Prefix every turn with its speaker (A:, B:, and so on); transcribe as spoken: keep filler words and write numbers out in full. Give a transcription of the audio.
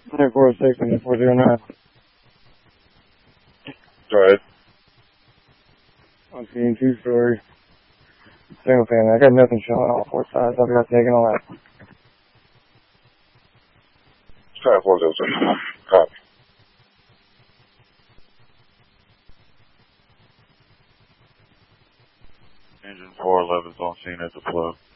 A: nine four six and four zero nine.
B: Go ahead.
A: I'm seeing two story. Single family. I got nothing showing on all four sides. I've got taken all that.
B: Time four zero six. Copy.
C: Engine four eleven is on scene at the plug.